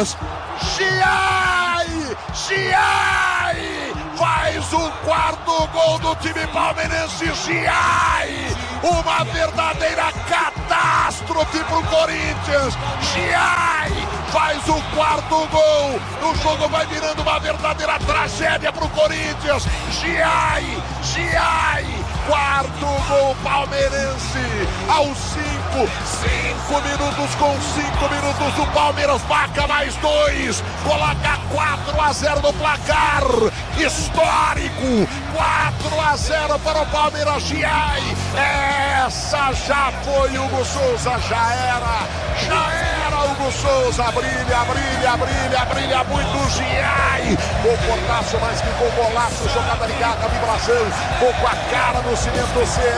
Palmeiras. Giai faz o quarto gol do time palmeirense. Giai, uma verdadeira catástrofe pro Corinthians. Giai faz o quarto gol. O jogo vai virando uma verdadeira tragédia pro Corinthians. Giai, quarto gol palmeirense aos 5 minutos. Com 5 minutos o Palmeiras marca mais 2, coloca 4-0 no placar histórico. 4-0 para o Palmeiras. Giai, essa já foi. Hugo Souza, já era Hugo Souza. Brilha muito Giai, com portaço mais que com golaço, jogada ligada, vibração, com a cara no cimento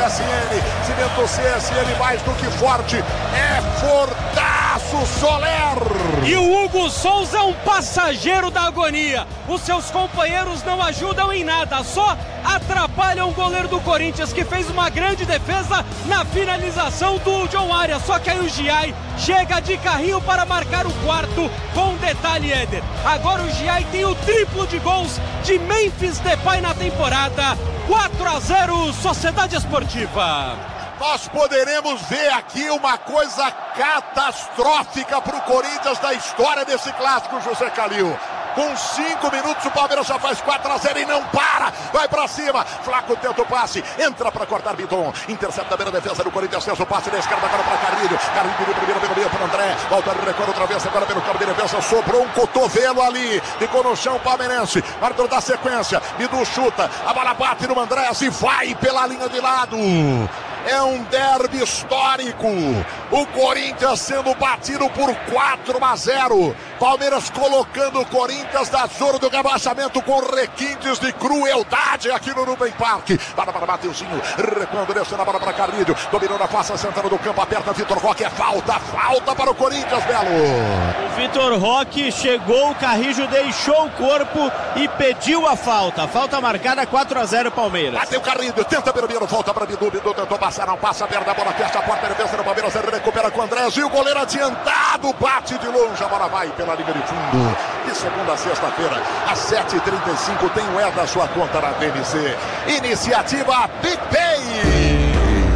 CSN mais do que forte, é fortaço Soler. E o Hugo Souza é um passageiro da agonia, os seus companheiros não ajudam em nada, só atrapalham o goleiro do Corinthians, que fez uma grande defesa na finalização do John Arias, só que aí o Giai chega de carrinho para marcar o quarto. Com detalhe, Éder, agora o Giai tem o triplo de gols de Memphis Depay na temporada. 4-0 Sociedade Esportiva. Nós poderemos ver aqui uma coisa catastrófica para o Corinthians da história desse clássico, José Calil. Com 5 minutos o Palmeiras já faz 4-0 e não para, vai pra cima. Flaco tenta o passe, entra pra cortar Biton, intercepta a beira defesa do Corinthians, fez o passe da esquerda agora pra Carrilho de primeiro pelo meio para André, volta a recuar outra vez agora pelo campo de defesa, sobrou um cotovelo ali, ficou no chão o palmeirense, árbitro da sequência, Bidu chuta, a bola bate no André e vai pela linha de lado. É um derby histórico. O Corinthians sendo batido por 4-0. Palmeiras colocando o Corinthians da zona do rebaixamento com requintes de crueldade aqui no Nubem Parque. Para Mateuzinho, recuando, descendo a bola para Carrilho. Dominou na face central do campo, aperta Vitor Roque. É falta para o Corinthians, Belo. O Vitor Roque chegou, o Carrillo deixou o corpo e pediu a falta. Falta marcada, 4-0 Palmeiras. Bateu Carrilho, tenta primeiro, volta para Bidu. Bidu tentou passar, não passa, perto da bola, fecha a porta, defesa do Palmeiras, recupera com o André, e o goleiro adiantado, bate de longe, a bola vai pela linha de fundo. De segunda a sexta-feira, às 7h35, tem o da sua conta na DMC. Iniciativa Big Pay.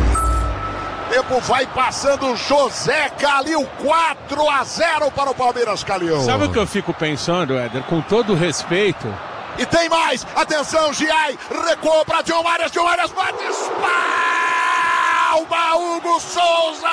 Tempo vai passando, José Calil, 4-0 para o Palmeiras, Calil. Sabe o que eu fico pensando, Éder, com todo respeito? E tem mais, atenção, Giai, recuou para John Arias bate, espalma Hugo Souza!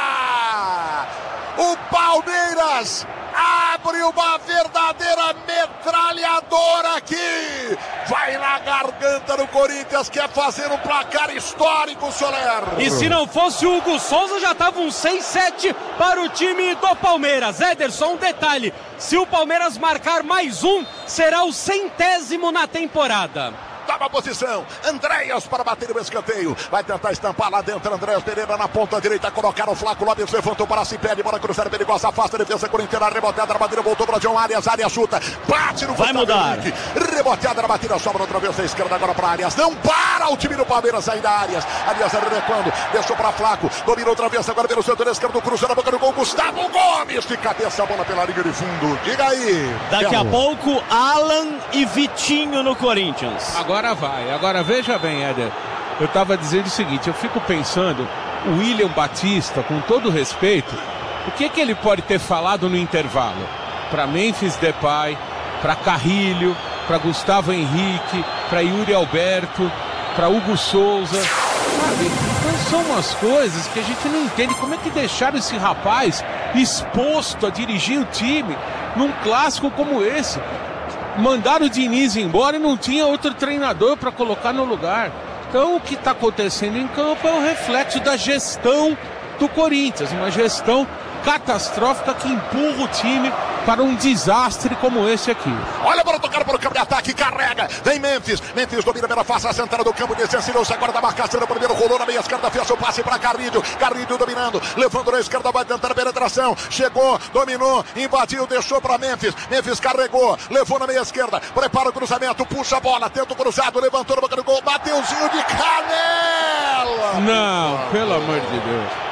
O Palmeiras abre uma verdadeira metralhadora aqui, vai na garganta do Corinthians, quer fazer um placar histórico, Soler. E se não fosse o Hugo Souza, já estava um 6-7 para o time do Palmeiras. Ederson, um detalhe, se o Palmeiras marcar mais um, será o 100º na temporada. Toma a posição, Andréas para bater o escanteio, vai tentar estampar lá dentro, Andréas Pereira na ponta direita, colocar o Flaco Lopes, levantou para si, pede, bola cruzada, perigosa, afasta a defesa corintiana, reboteada na batida, voltou para John Arias, Arias chuta, bate no vai mudar, reboteada na batida, sobra outra vez da esquerda agora para Arias, não para o time do Palmeiras, ainda Arias recuando, deixou para Flaco, dominou outra vez agora pelo setor esquerdo, cruzou na boca do gol, Gustavo Gomes, de cabeça, a bola pela linha de fundo, diga aí. Daqui a pouco, Alan e Vitinho no Corinthians. Agora vai, agora veja bem, Éder, eu estava dizendo o seguinte, eu fico pensando, o William Batista, com todo respeito, o que ele pode ter falado no intervalo? Para Memphis Depay, para Carrilho, para Gustavo Henrique, para Yuri Alberto, para Hugo Souza, sabe? Então são umas coisas que a gente não entende, como é que deixaram esse rapaz exposto a dirigir o time num clássico como esse? Mandaram o Diniz embora e não tinha outro treinador para colocar no lugar. Então o que está acontecendo em campo é um reflexo da gestão do Corinthians, uma gestão catastrófica que empurra o time para um desastre como esse aqui. Olha para tocar para o campo de ataque, carrega, vem Memphis domina pela face central do campo, desceu-se agora da marcação, o primeiro rolou na meia esquerda, fez o passe para Carrilho dominando, levando na esquerda, vai tentar a penetração, chegou, dominou, invadiu, deixou para Memphis carregou, levou na meia esquerda, prepara o cruzamento, puxa a bola, tenta o cruzado, levantou no boca do gol, Mateuzinho de canela! Não, pelo amor de Deus.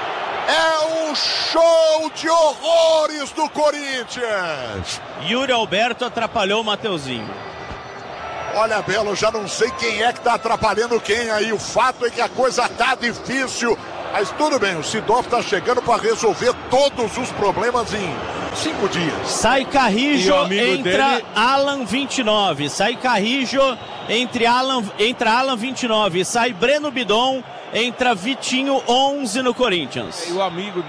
É um show de horrores do Corinthians. Yuri Alberto atrapalhou o Mateuzinho. Olha, Belo, já não sei quem é que tá atrapalhando quem aí. O fato é que a coisa tá difícil. Mas tudo bem, o Sidorf tá chegando para resolver todos os problemas em 5 dias. Sai Carrijo, entra dele... Alan 29. Sai Carrijo, entra Alan 29. Sai Breno Bidon, entra Vitinho 11 no Corinthians. E o amigo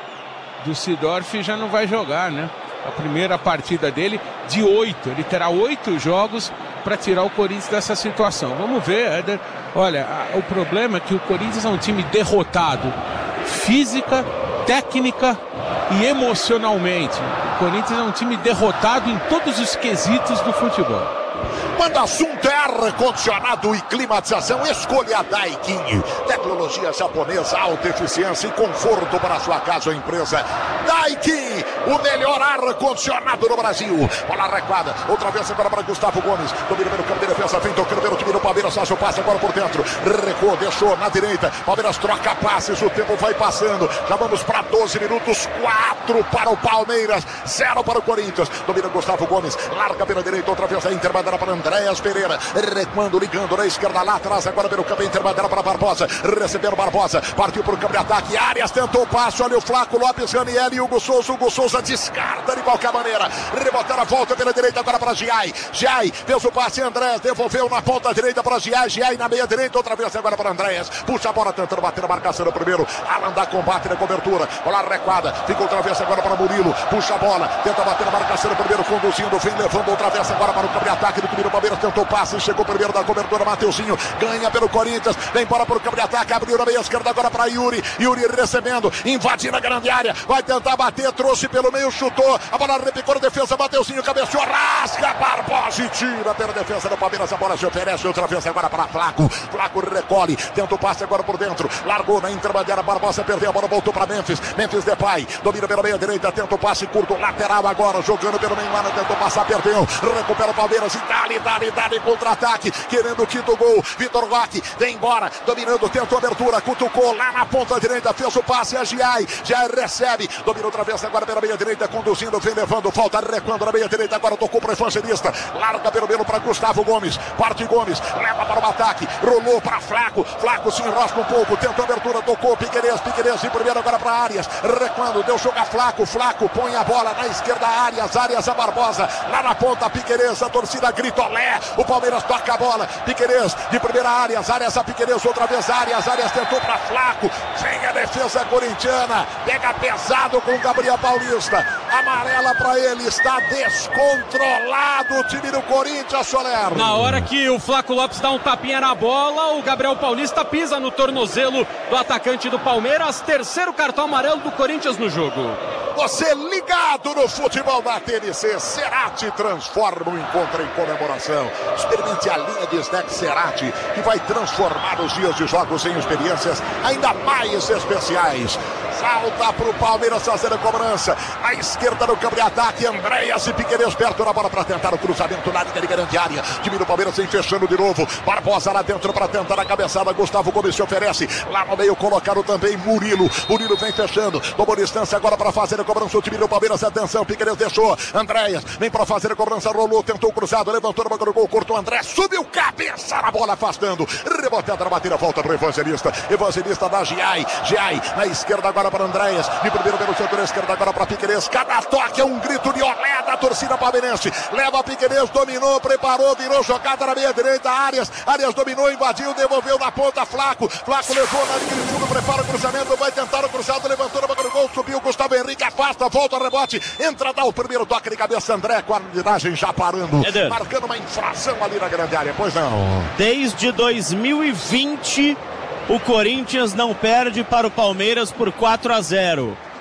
do Sidorf já não vai jogar, né? A primeira partida dele de 8. Ele terá 8 jogos para tirar o Corinthians dessa situação. Vamos ver, Éder. Olha, o problema é que o Corinthians é um time derrotado física, técnica e emocionalmente. O Corinthians é um time derrotado em todos os quesitos do futebol. Quando o assunto é ar-condicionado e climatização, escolha a Daikin. Tecnologia japonesa, alta eficiência e conforto para a sua casa ou empresa. Daikin, o melhor ar-condicionado do Brasil. Bola recuada, outra vez agora para Gustavo Gomes. Domina pelo campo de defesa, vem tocando pelo time do Palmeiras. Sérgio passa agora por dentro. Recuou, deixou na direita. Palmeiras troca passes, o tempo vai passando. Já vamos para 12 minutos. 4 para o Palmeiras, 0 para o Corinthians. Domina Gustavo Gomes, larga pela direita, outra vez a intermediária para Andréas Pereira, recuando, ligando na esquerda lá atrás, agora pelo campo intermediário para Barbosa, recebendo Barbosa, partiu para o campo de ataque, Arias tentou o passe, olha o Flaco Lopes, Ranieri e Hugo Souza descarta de qualquer maneira, rebotaram a volta pela direita agora para Giai, fez o passe, Andréas devolveu na ponta direita para Giai na meia direita, outra vez agora para Andréas, puxa a bola tentando bater a marcação no primeiro, Alan dá combate na cobertura, bola recuada, fica outra vez agora para Murilo, puxa a bola, tenta bater a marcação no primeiro, conduzindo, vem levando outra vez agora para o campo de ataque do time do Palmeiras, tentou passe, chegou primeiro da cobertura, Mateuzinho, ganha pelo Corinthians, vem embora para o campo de ataque, abriu na meia esquerda agora para Yuri recebendo, invadindo a grande área, vai tentar bater, trouxe pelo meio, chutou, a bola repicou na defesa, Mateuzinho cabeceou, rasga, Barbosa e tira pela defesa do Palmeiras, a bola se oferece, outra vez agora para Flaco recolhe, tenta o passe agora por dentro, largou na intermediária, Barbosa perdeu a bola, voltou para Memphis Depay, domina pela meia direita, tenta o passe curto, lateral agora, jogando pelo meio, tentou passar, perdeu, recupera o Palmeiras, Dali, contra-ataque, querendo o quinto gol, Vitor Roque, vem embora, dominando, tentou abertura, cutucou lá na ponta direita, fez o passe a Giai recebe, domina outra vez agora pela meia direita, conduzindo, vem levando, falta, recuando na meia direita, agora tocou para o Evangelista, larga pelo meio para Gustavo Gomes, parte Gomes, leva para o ataque, rolou para Flaco se enrosca um pouco, tentou abertura, tocou, Piquerez de primeiro agora para Arias, recuando, deu jogo a Flaco, põe a bola na esquerda, Arias a Barbosa, lá na ponta, Piquerez, a torcida grita olé, o Palmeiras toca a bola, Piquerez de primeira, Arias a Piquerez, outra vez Arias tentou para Flaco, vem a defesa corintiana, pega pesado com o Gabriel Paulista, amarela para ele, está descontrolado o time do Corinthians, Soler. Na hora que o Flaco Lopes dá um tapinha na bola, o Gabriel Paulista pisa no tornozelo do atacante do Palmeiras, terceiro cartão amarelo do Corinthians no jogo. Você ligado no futebol da TNC, Cerati transforma o encontro em comemoração. Experimente a linha de snacks Cerati, que vai transformar os dias de jogos em experiências ainda mais especiais. Falta para o Palmeiras fazer a cobrança. À esquerda no campo de ataque, Andréas e Piquerez perto da bola para tentar o cruzamento na linha de grande área. Time do Palmeiras vem fechando de novo. Barbosa lá dentro para tentar a cabeçada. Gustavo Gomes se oferece. Lá no meio colocaram também Murilo. Murilo vem fechando. Tomou distância agora para fazer a cobrança. O time do Palmeiras, atenção. Piquerez deixou. Andréas vem para fazer a cobrança. Rolou, tentou o cruzado. Levantou no banco do gol. Cortou André. Subiu cabeça na bola, afastando. Rebotada na batida. Volta para o Evangelista. Evangelista da Giai na esquerda agora para Andréas, de primeiro pelo setor esquerdo agora para Piquerez, cada toque é um grito de olé da torcida palmeirense, leva Piquerez, dominou, preparou, virou jogada na meia direita, Arias dominou, invadiu, devolveu na ponta, Flaco levou na linha de fundo, prepara o cruzamento, vai tentar o cruzado, levantou no banco do gol, subiu, Gustavo Henrique afasta, volta o rebote, entra, dá o primeiro toque de cabeça, André, com a arbitragem já parando, marcando uma infração ali na grande área, pois não. Desde 2020 o Corinthians não perde para o Palmeiras por 4-0.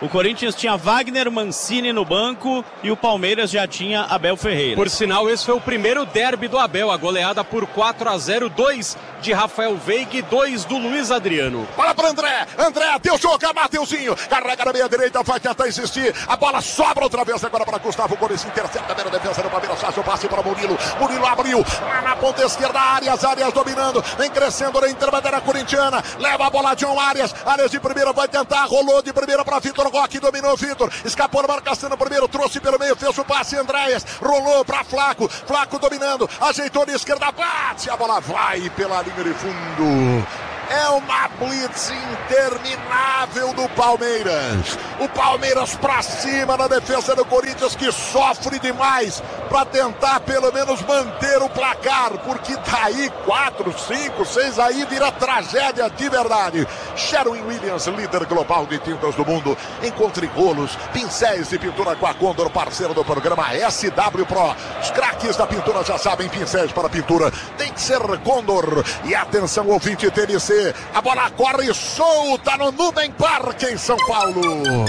O Corinthians tinha Wagner Mancini no banco e o Palmeiras já tinha Abel Ferreira. Por sinal, esse foi o primeiro derby do Abel, a goleada por 4-0, 2 de Rafael Veiga e 2 do Luiz Adriano. Bola para André, deu jogo, Mateuzinho, carrega na meia direita, vai tentar insistir, a bola sobra outra vez agora para Gustavo Gomes, intercepta bem a defesa do Palmeiras, faz o passe para Murilo abriu, lá na ponta esquerda, Arias dominando, vem crescendo na intermediária corintiana, leva a bola John Arias de primeira, vai tentar, rolou de primeira para Vitor Roque, dominou Vitor, escapou na marcação no primeiro, trouxe pelo meio, fez o passe, Andréas, rolou para Flaco dominando, ajeitou de esquerda, bate, a bola vai pela linha de fundo. É uma blitz interminável do Palmeiras. O Palmeiras pra cima na defesa do Corinthians, que sofre demais para tentar pelo menos manter o placar, porque daí 4, 5, 6 aí vira tragédia de verdade. Sherwin Williams, líder global de tintas do mundo. Encontre rolos, pincéis de pintura com a Condor, parceiro do programa SW Pro. Os craques da pintura já sabem, pincéis para pintura tem que ser Condor. E atenção, ouvinte TNC, a bola corre solta no Nubem Parque em São Paulo.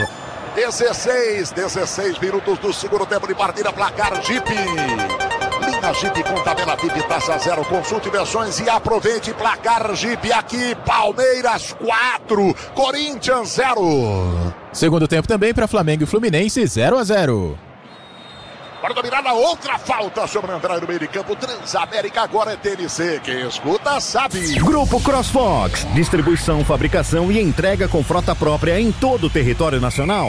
16 minutos do segundo tempo de partida, placar Jeep. Linha Jeep com tabela VIP, taxa zero, consulte versões e aproveite. Placar Jeep aqui, Palmeiras 4, Corinthians 0. Segundo tempo também para Flamengo e Fluminense, 0-0. Para dominar a outra falta sobre o André no meio de campo. Transamérica agora é TNC. Quem escuta sabe. Grupo CrossFox. Distribuição, fabricação e entrega com frota própria em todo o território nacional.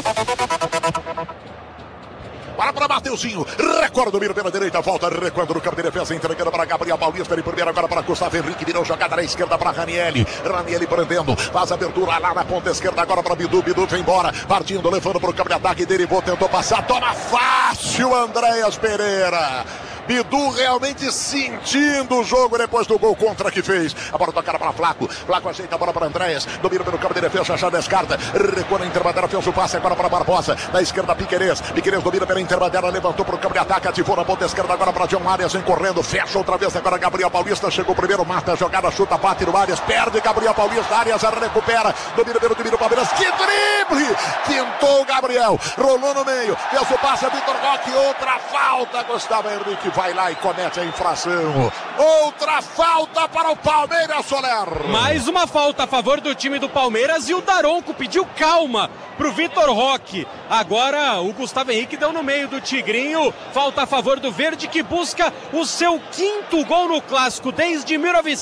Para Mateuzinho, recorda o domínio pela direita, volta, recuando no campo de defesa, entregando para Gabriel Paulista, de primeiro agora para Gustavo Henrique, virou jogada na esquerda para Ranieri prendendo, faz abertura lá na ponta esquerda agora para Bidu vem embora, partindo, levando para o campo de ataque, derivou, tentou passar, toma fácil, Andréas Pereira. Bidu realmente sentindo o jogo depois do gol contra que fez. A bola tocada para Flaco ajeita a bola para Andréas, domina pelo campo de defesa, já descarta, recua na intermediária, fez o passe agora para Barbosa, na esquerda Piquerez domina pela intermediária, levantou para o campo de ataque, ativou na ponta esquerda agora para John Arias, vem correndo, fecha outra vez agora Gabriel Paulista, chegou primeiro, mata a jogada, chuta, bate no Arias, perde Gabriel Paulista, Arias recupera, domina pelo Palmeiras, que drible! Pintou o Gabriel, rolou no meio, fez o passe a Vitor Roque, outra falta, Gustavo Henrique vai lá e comete a infração. Outra falta para o Palmeiras, Soler. Mais uma falta a favor do time do Palmeiras e o Daronco pediu calma pro Vitor Roque. Agora o Gustavo Henrique deu no meio do Tigrinho. Falta a favor do Verde, que busca o seu 5º gol no Clássico. Desde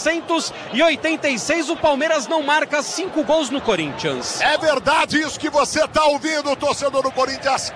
1986 o Palmeiras não marca 5 gols no Corinthians. É verdade isso que você tá ouvindo, torcedor do Corinthians.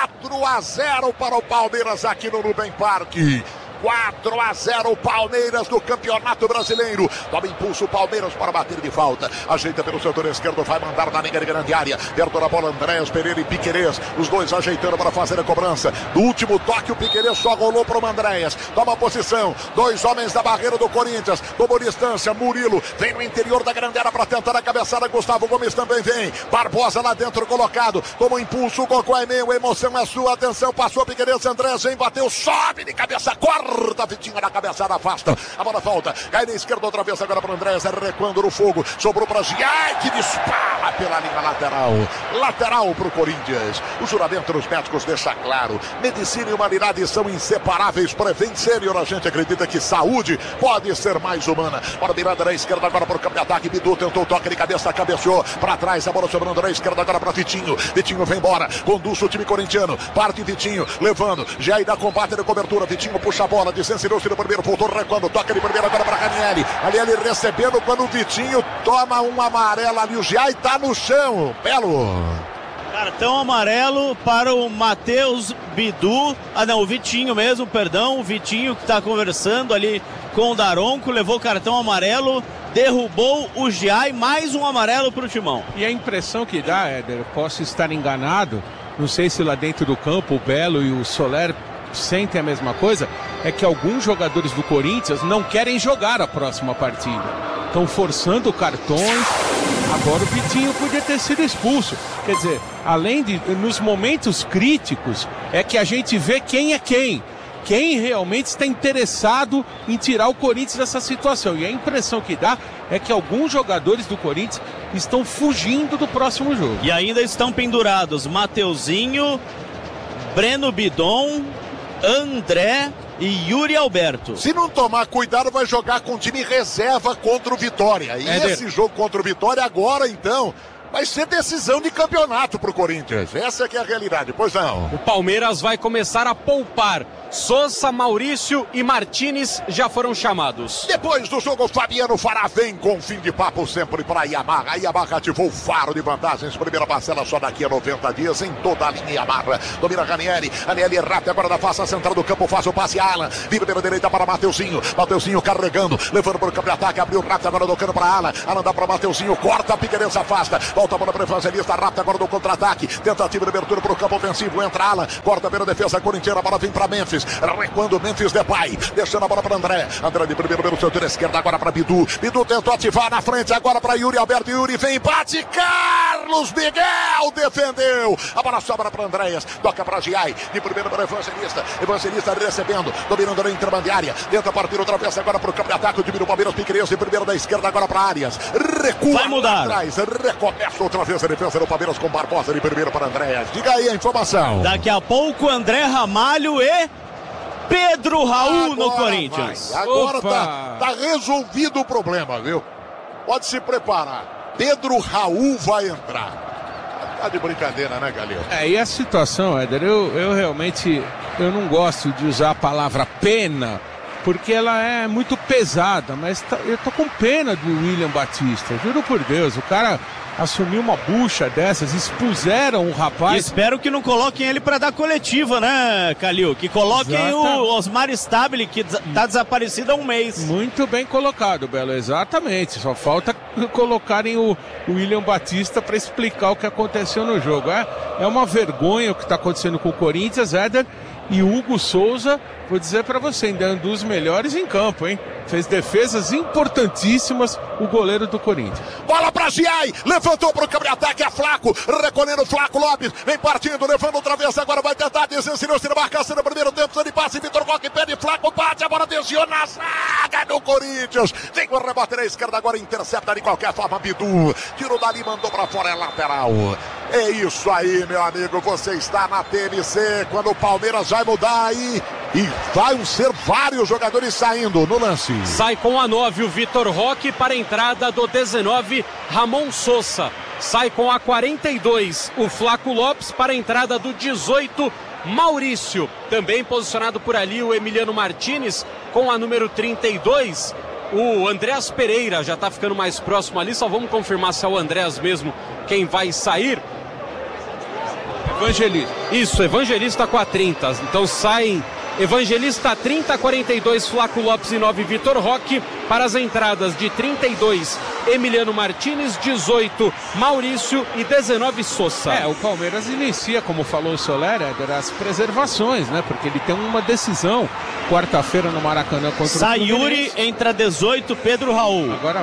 4-0 para o Palmeiras aqui no Nubem Parque. 4-0 Palmeiras do Campeonato Brasileiro. Toma impulso o Palmeiras para bater de falta. Ajeita pelo setor esquerdo, vai mandar na linha de grande área. Perto da bola, Andréas Pereira e Piquerez. Os dois ajeitando para fazer a cobrança. Do último toque, o Piquerez só rolou para o Andréas. Toma posição. 2 homens da barreira do Corinthians. Tomou distância. Murilo vem no interior da grande área para tentar a cabeçada. Gustavo Gomes também vem. Barbosa lá dentro colocado. Toma impulso. O Gocó é meio. A emoção é sua. Atenção. Passou Piquerez. Andréas vem, bateu. Sobe de cabeça. Corta Vitinho na cabeçada, afasta. A bola volta. Cai na esquerda outra vez agora para o Andréas. Recuando no fogo. Sobrou para Giai, que dispara pela linha lateral. Lateral para o Corinthians. O juramento dos médicos deixa claro. Medicina e humanidade são inseparáveis. Prevent Sênior, a gente acredita que saúde pode ser mais humana. Bola virada na esquerda agora para o campo de ataque. Bidu tentou o toque de cabeça, cabeceou para trás. A bola sobrando na esquerda agora para Vitinho. Vitinho vem embora. Conduz o time corintiano. Parte Vitinho, levando. Giai dá combate na cobertura. Vitinho puxa a bola. Desensinou-se no primeiro, voltou recuando, toca de primeiro agora para Ranieri. Ali ele recebendo quando o Vitinho toma um amarelo ali. O Giai tá no chão. Belo. Cartão amarelo para o Matheus Bidu. O Vitinho mesmo, perdão. O Vitinho que está conversando ali com o Daronco, levou cartão amarelo, derrubou o Giai, mais um amarelo para o Timão. E a impressão que dá, Éder, posso estar enganado, não sei se lá dentro do campo o Belo e o Soler sentem a mesma coisa, é que alguns jogadores do Corinthians não querem jogar a próxima partida. Estão forçando cartões. Agora o Vitinho podia ter sido expulso. Quer dizer, além de, nos momentos críticos, é que a gente vê quem é quem. quem realmente está interessado em tirar o Corinthians dessa situação. E a impressão que dá é que alguns jogadores do Corinthians estão fugindo do próximo jogo. E ainda estão pendurados Mateuzinho, Breno Bidon, André e Yuri Alberto. Se não tomar cuidado, vai jogar com time reserva contra o Vitória. E esse jogo contra o Vitória agora, então, vai ser decisão de campeonato pro Corinthians. Essa é que é a realidade, pois não. O Palmeiras vai começar a poupar. Sousa, Maurício e Martínez já foram chamados. Depois do jogo, Fabiano Fará vem com fim de papo sempre para a Yamaha. A Yamaha ativou o faro de vantagens. Primeira parcela só daqui a 90 dias em toda a linha Yamaha. Domina Ranieri. Ranieri rápido agora da face central do campo. Faz o passe a Alan. Vira pela direita para Mateuzinho. Mateuzinho carregando. Levando para o campo de ataque. Abriu rápido agora do cano para Alan. Alan dá para Mateuzinho. Corta. Piqueires afasta. Volta a bola para o Evangelista. Rápido agora do contra-ataque. Tentativa de abertura para o campo ofensivo. Entra Alan. Corta pela defesa corintiana. A bola vem para Memphis. Recuando Memphis Depay, deixando a bola para André. André de primeiro pelo seu tiro esquerdo, agora para Bidu. Bidu tentou ativar na frente, agora para Yuri Alberto. Yuri vem, bate. Carlos Miguel defendeu. A bola sobra para Andréas, toca para Giai. De primeiro para Evangelista. Evangelista recebendo, dominando na intermediária. Tenta partir outra vez agora para o campo de ataque. O time do Palmeiras, Piqueires de primeiro da esquerda, agora para Arias. Recua. Vai mudar. Atrás, recomeça outra vez a defesa do Palmeiras com Barbosa de primeiro para Andréas. Diga aí a informação. Daqui a pouco, André Ramalho e Pedro Raul no Corinthians. Agora tá resolvido o problema, viu? Pode se preparar. Pedro Raul vai entrar. Tá de brincadeira, né, Galil? E a situação, Éder, eu realmente não gosto de usar a palavra pena, porque ela é muito pesada, mas eu tô com pena do William Batista, juro por Deus. O cara assumiu uma bucha dessas, expuseram o rapaz. Espero que não coloquem ele para dar coletiva, né, Calil? Que coloquem o Osmar Stabile, que tá desaparecido há um mês. Muito bem colocado, Belo, exatamente. Só falta colocarem o William Batista para explicar o que aconteceu no jogo. É uma vergonha o que está acontecendo com o Corinthians, Éder. E o Hugo Souza, vou dizer para você, ainda é um dos melhores em campo, hein? Fez defesas importantíssimas, o goleiro do Corinthians. Bola para Giai, levantou para o campo de ataque, é Flaco, recolhendo o Flaco Lopes, vem partindo, levando outra vez, agora vai tentar desensinou-se na marcação no primeiro tempo, ele passa, Vitor Roque pede, Flaco bate, a bola desviou na zaga do Corinthians, vem com o rebote na esquerda, agora intercepta de qualquer forma, Bidu, tirou dali, mandou para fora, é lateral. É isso aí, meu amigo, você está na TNC, quando o Palmeiras vai mudar aí, e vai ser vários jogadores saindo no lance. Sai com a 9 o Vitor Roque para a entrada do 19, Ramon Sousa. Sai com a 42 o Flaco Lopes para a entrada do 18, Maurício. Também posicionado por ali o Emiliano Martínez com a número 32. O Andréas Pereira já está ficando mais próximo ali, só vamos confirmar se é o Andréas mesmo quem vai sair. Evangelista. Isso, Evangelista com a 30. Então saem Evangelista 30, 42, Flaco Lopes e 9, Vitor Roque. Para as entradas de 32, Emiliano Martínez, 18, Maurício e 19, Sousa. O Palmeiras inicia, como falou o Soler, as preservações, né? Porque ele tem uma decisão quarta-feira no Maracanã contra o Sayuri, entra 18, Pedro Raul. Agora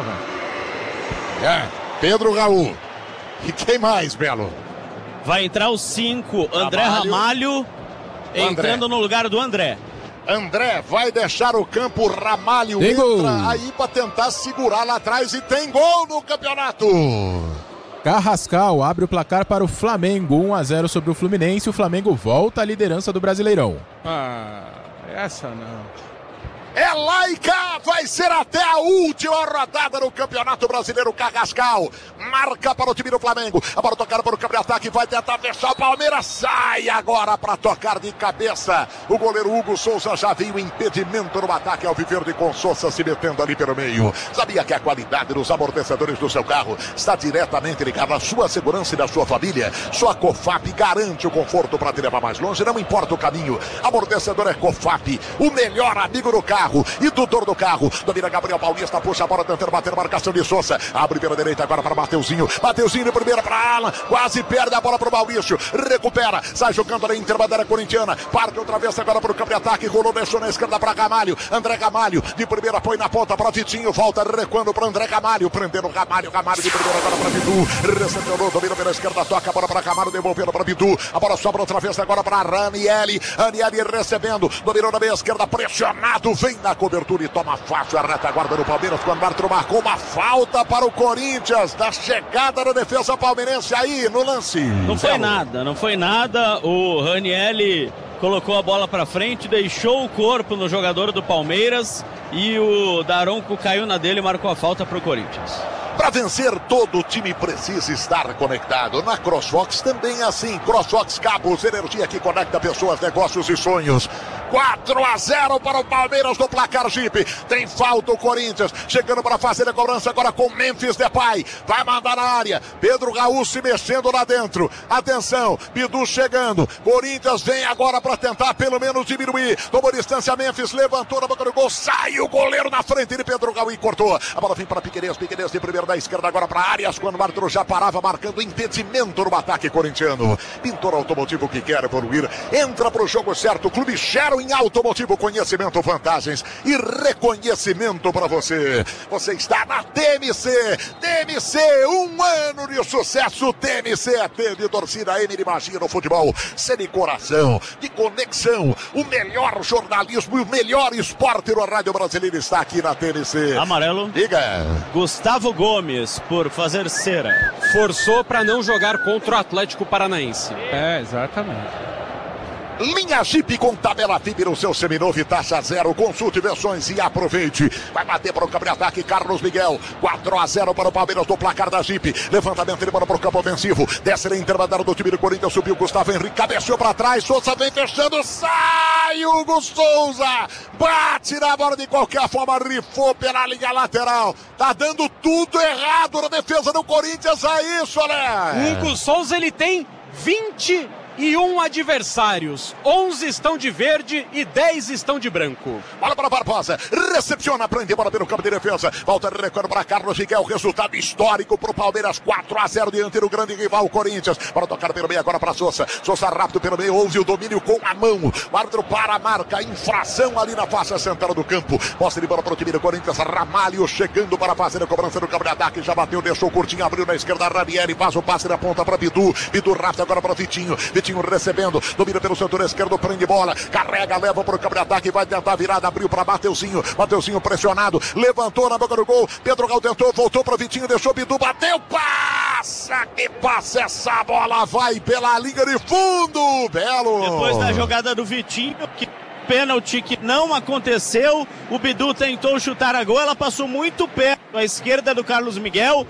vai. Pedro Raul. E quem mais, Belo? Vai entrar o 5, André Ramalho, entrando no lugar do André. André vai deixar o campo, Ramalho entra aí para tentar segurar lá atrás e tem gol no campeonato. Carrascal abre o placar para o Flamengo, 1-0 sobre o Fluminense. O Flamengo volta à liderança do Brasileirão. Essa não. É laica, vai ser até a última rodada no Campeonato Brasileiro. Carrascal marca para o time do Flamengo. A bola tocada para o campo de ataque, vai tentar fechar o Palmeiras. Sai agora para tocar de cabeça. O goleiro Hugo Souza já viu impedimento no ataque ao Viverde com Souza se metendo ali pelo meio. Sabia que a qualidade dos amortecedores do seu carro está diretamente ligada à sua segurança e da sua família? Sua Cofap garante o conforto para te levar mais longe, não importa o caminho. Amortecedor é Cofap, o melhor amigo do carro. carro, indutor do carro. Domina Gabriel Paulista, puxa a bola, tentando bater a marcação de Sousa. Abre pela direita agora para Mateuzinho. Mateuzinho de primeira para Alan. Quase perde a bola para o Maurício. Recupera, sai jogando na interbandeira corintiana. Parte outra vez agora para o campo de ataque. Rolou, deixou na esquerda para Gamalho. André Gamalho de primeira põe na ponta para Vitinho. Volta recuando para André Gamalho. Prendendo Gamalho. Gamalho de primeira agora para Bidu. Recebeu, domina pela esquerda, toca a bola para Gamalho. Devolvendo para Bidu. A bola sobra outra vez agora para Ranieri. Ranieri recebendo. Dominou na meia esquerda, pressionado. Vem na cobertura e toma fácil a retaguarda do Palmeiras. Quando o árbitro marcou uma falta para o Corinthians. Da chegada da defesa palmeirense aí no lance. Não foi nada. O Ranieri colocou a bola para frente, deixou o corpo no jogador do Palmeiras e o Daronco caiu na dele e marcou a falta para o Corinthians. Para vencer, todo time precisa estar conectado. Na CrossFox também é assim. CrossFox Cabos, energia que conecta pessoas, negócios e sonhos. 4-0 para o Palmeiras no placar Jeep. Tem falta o Corinthians. Chegando para fazer a cobrança agora com Memphis Depay. Vai mandar na área. Pedro Raul se mexendo lá dentro. Atenção, Bidu chegando. Corinthians vem agora para tentar pelo menos diminuir. Tomou distância, Memphis levantou na boca do gol. Sai o goleiro na frente de Pedro Raul e cortou. A bola vem para Piquerez. Piquerez de primeiro da esquerda agora para Arias. Quando o árbitro já parava marcando impedimento no ataque corintiano. Pintor Automotivo que quer evoluir. Entra para o jogo certo. Clube Shero em automotivo, conhecimento, vantagens e reconhecimento para você. Você está na TMC. TMC, um ano de sucesso. TMC teve torcida M de magia no futebol. Sem coração, de conexão. O melhor jornalismo e o melhor esporte no rádio brasileiro está aqui na TMC. Amarelo. Diga. Gustavo Gomes por fazer cera. Forçou para não jogar contra o Atlético Paranaense. Exatamente. Linha Jeep com tabela FIP no seu seminovo e taxa zero. Consulte versões e aproveite. Vai bater para o campo de ataque Carlos Miguel. 4-0 para o Palmeiras no placar da Jeep. Levantamento de bola para o campo ofensivo. Desce na intermediária do time do Corinthians. Subiu Gustavo Henrique. Cabeceou para trás. Souza vem fechando. Sai Hugo Souza. Bate na bola de qualquer forma. Rifou pela linha lateral. Tá dando tudo errado na defesa do Corinthians. É isso, né? Hugo Souza, ele tem 21 adversários, 11 estão de verde e 10 estão de branco. Bola para Barbosa, recepciona, prende bola pelo campo de defesa, volta recuando para Carlos Miguel, resultado histórico para o Palmeiras, 4-0 diante do grande rival Corinthians. Bola tocar pelo meio agora para Sousa, Sousa rápido pelo meio, ouve o domínio com a mão, o árbitro para a marca, infração ali na face central do campo, posse de bola para o time do Corinthians, Ramalho chegando para fazer a cobrança do campo de ataque, já bateu, deixou curtinho, abriu na esquerda, Ranieri, faz o passe na ponta para Bidu, Bidu rápido agora para Vitinho recebendo, domina pelo setor esquerdo, prende bola, carrega, leva para o campo de ataque, vai tentar a virada, abriu para Mateuzinho, Mateuzinho pressionado, levantou na boca do gol, Pedro Gal tentou, voltou para o Vitinho, deixou Bidu, bateu, passa, que passa essa bola, vai pela linha de fundo, Belo. Depois da jogada do Vitinho, que pênalti que não aconteceu, o Bidu tentou chutar a gol, ela passou muito perto à esquerda do Carlos Miguel,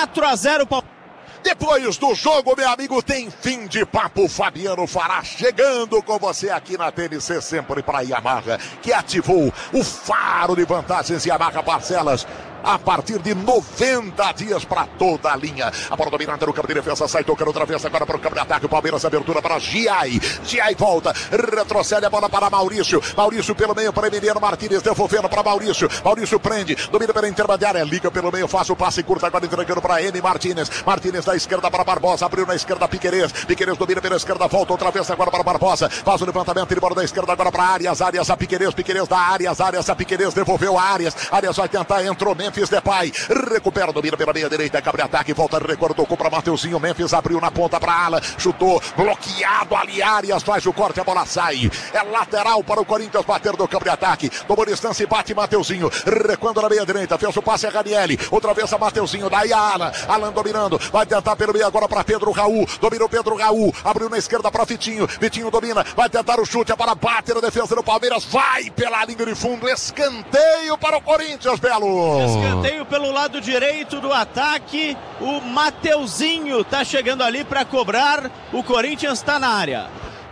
4-0 Palmeiras. Depois do jogo, meu amigo, tem fim de papo. Fabiano Fará chegando com você aqui na TNC, sempre para Yamaha, que ativou o faro de vantagens Yamaha Parcelas. A partir de 90 dias para toda a linha. A bola dominada no campo de defesa, sai tocando outra vez agora para o campo de ataque. O Palmeiras, abertura para Giai. Giai volta, retrocede a bola para Maurício. Maurício pelo meio para Emiliano Martínez, devolvendo para Maurício. Maurício prende, domina pela intermediária, liga pelo meio, faz o passe curto agora entregando para M. Martínez. Martínez da esquerda para Barbosa, abriu na esquerda Piquerez. Piquerez domina pela esquerda, volta outra vez agora para Barbosa. Faz o levantamento de bola da esquerda agora para Arias. Arias a Piquerez, Piquerez da Arias. Arias a Piquerez, devolveu a Arias. Arias vai tentar, entrou Memphis Depay, recupera, domina pela meia direita, cabe ataque, volta, recorda, tocou para Mateuzinho, Memphis abriu na ponta para Ala, chutou, bloqueado ali, Arias faz o corte, a bola sai, é lateral para o Corinthians bater do campo de ataque, tomou distância e bate Mateuzinho, recuando na meia direita, fez o passe a Ranieri, outra vez a Mateuzinho, daí a Alan dominando, vai tentar pelo meio agora para Pedro Raul, dominou Pedro Raul, abriu na esquerda para Vitinho, Vitinho domina, vai tentar o chute, a bola bate na defesa do Palmeiras, vai pela linha de fundo, escanteio para o Corinthians, Belo. Escanteio pelo lado direito do ataque, o Mateuzinho tá chegando ali para cobrar, o Corinthians está na área.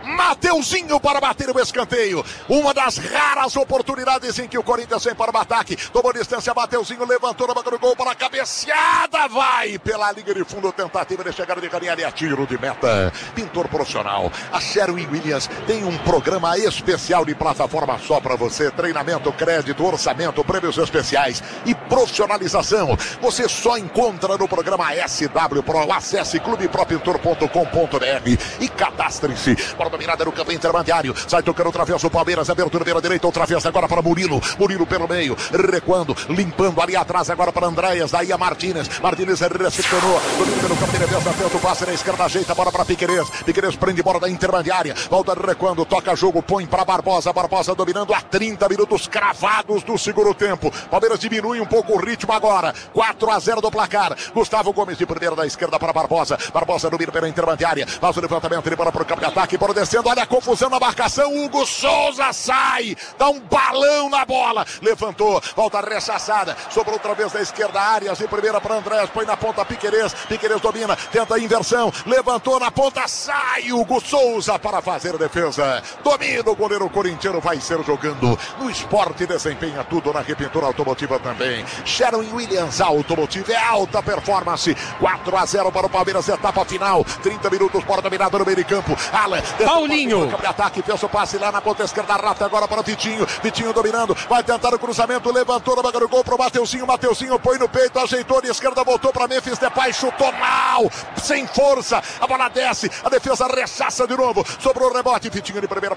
Mateuzinho para bater o escanteio. Uma das raras oportunidades em que o Corinthians vem para o ataque. Tomou distância, Mateuzinho levantou na boca do gol para a cabeceada. Vai pela linha de fundo, tentativa de chegar de Ranieri a tiro de meta. Pintor profissional. A Sherwin-Williams tem um programa especial de plataforma só para você. Treinamento, crédito, orçamento, prêmios especiais e profissionalização. Você só encontra no programa SW Pro. Acesse clubepropintor.com.br e cadastre-se. Bola dominada no campo intermediário. Sai tocando outra vez o Palmeiras. Abertura pela direita, outra vez agora para Murilo. Murilo pelo meio, recuando, limpando ali atrás agora para Andréas. Daí a Martínez. Martínez recepcionou. Domina pelo campo de defesa. Tenta o passe na esquerda, ajeita a bola para Piquerez. Piquerez prende bola da intermediária. Volta recuando, toca jogo, põe para Barbosa. Barbosa dominando a 30 minutos cravados do segundo tempo. Palmeiras diminui um pouco o ritmo agora. 4-0 do placar. Gustavo Gomes de primeira da esquerda para Barbosa. Barbosa domina pela intermediária. Faz o levantamento, ele bola para o campo de ataque. Bola descendo, olha a confusão na marcação. Hugo Souza sai. Dá um balão na bola. Levantou, volta rechaçada. Sobrou outra vez da esquerda, Arias em primeira para Andrés. Põe na ponta Piquerez. Piquerez domina, tenta a inversão. Levantou na ponta, sai Hugo Souza para fazer a defesa. Domina o goleiro corintiano, vai ser jogando. No esporte desempenha tudo, na repintura automotiva também. Sherwin-Williams Automotiva é alta performance. 4-0 para o Palmeiras, etapa final. 30 minutos, bola dominada no meio de campo. Alan, Paulinho. Campo de ataque, fez o passe lá na ponta esquerda, rata agora para Vitinho. Vitinho dominando, vai tentar o cruzamento, levantou na boca do gol para o Mateuzinho. Mateuzinho põe no peito, ajeitou de esquerda, voltou para Memphis Depay, chutou mal, sem força. A bola desce, a defesa rechaça de novo. Sobrou o rebote, Vitinho de primeira.